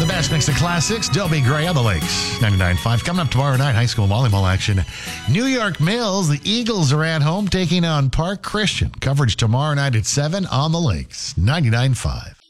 The best mix of classics. Dobie Gray on the Lakes. 99.5. Coming up tomorrow night, high school volleyball action. New York Mills, the Eagles are at home taking on Park Christian. Coverage tomorrow night at 7 on the Lakes. 99.5.